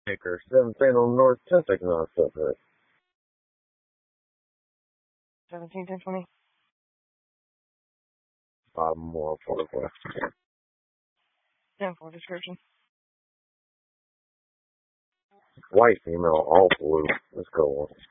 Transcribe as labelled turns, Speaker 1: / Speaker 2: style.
Speaker 1: Acre, 17 on North 10th, not subject.
Speaker 2: 17, 10, 20.
Speaker 1: 5 more for the west.
Speaker 2: 10 for description.
Speaker 1: White female, all blue. Let's go on.